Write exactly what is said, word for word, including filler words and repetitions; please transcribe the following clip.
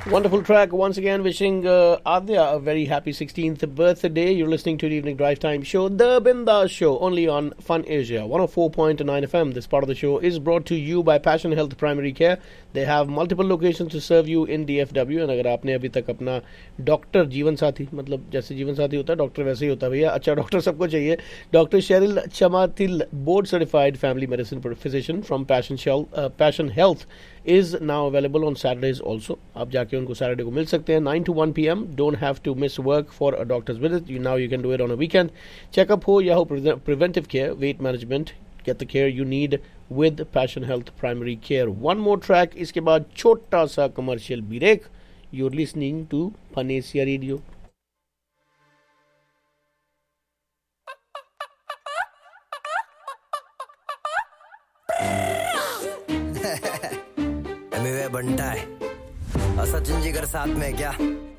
Wonderful track. Once again, wishing uh, Adya a very happy sixteenth birthday. You're listening to the Evening Drive Time Show, The Binda Show, only on Fun Asia, one oh four point nine F M. This part of the show is brought to you by Passion Health Primary Care. They have multiple locations to serve you in D F W. And अगर आपने अभी तक अपना doctor जीवन साथी, मतलब जैसे जीवन साथी होता है डॉक्टर वैसे ही होता है भैया, अच्छा डॉक्टर सबको चाहिए. Doctor Sherrill चमातिल, board certified family medicine physician from passion passion health is now available on Saturdays also. आप जाके उनको Saturday को मिल सकते हैं nine to one p m. Don't have to miss work for a doctor's visit. You now you can do it on a weekend. Checkup हो या हो pre- preventive care, weight management. Get the care you need with Passion Health Primary Care. One more track. इसके बाद छोटा सा commercial break. You're listening to Panesia Radio. बंटा है और सचिन जिगर साथ में क्या